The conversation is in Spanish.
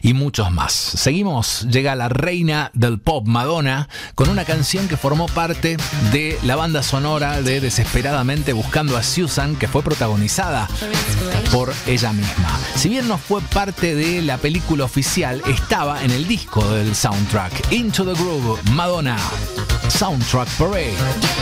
y muchos más. Seguimos, llega la reina del pop, Madonna, con una canción que formó parte de la banda sonora de Desesperadamente Buscando a Susan, que fue protagonizada por ella misma. Si bien no fue parte de la película oficial, estaba en el disco del soundtrack. Into the Groove, Madonna, Soundtrack Parade.